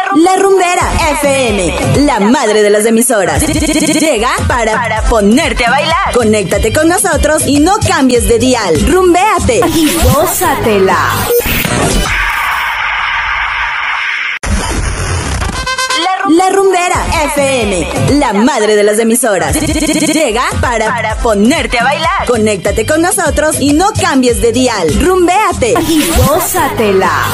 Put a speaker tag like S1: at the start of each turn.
S1: La Rumbera FM, la madre de las emisoras. Llega para ponerte a bailar. Conéctate con nosotros y no cambies de dial. Rumbéate y gózatela. La Rumbera FM, la madre de las emisoras. Llega para ponerte a bailar. Conéctate con nosotros y no cambies de dial. Rumbéate y gózatela.